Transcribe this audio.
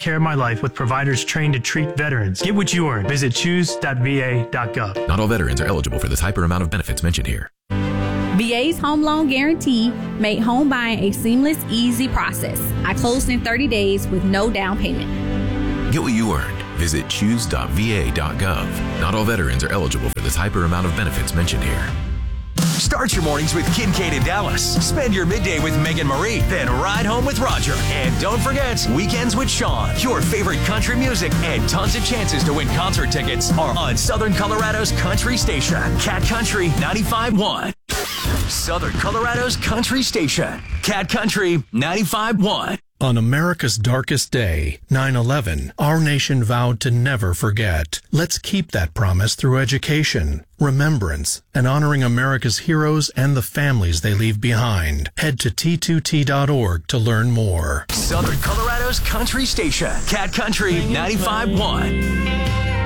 care of my life with providers trained to treat veterans. Get what you earn. Visit choose.va.gov. Not all veterans are eligible for the type or amount of benefits mentioned here. VA's Home Loan Guarantee made home buying a seamless, easy process. I closed in 30 days with no down payment. Get what you earned. Visit choose.va.gov. Not all veterans are eligible for the type or amount of benefits mentioned here. Start your mornings with Kincaid in Dallas. Spend your midday with Megan Marie, then ride home with Roger. And don't forget, Weekends with Sean. Your favorite country music and tons of chances to win concert tickets are on Southern Colorado's country station, Cat Country 95.1. Southern Colorado's country station, Cat Country 95.1. On America's darkest day, 9/11, our nation vowed to never forget. Let's keep that promise through education, remembrance, and honoring America's heroes and the families they leave behind. Head to T2T.org to learn more. Southern Colorado's country station, Cat Country 95.1.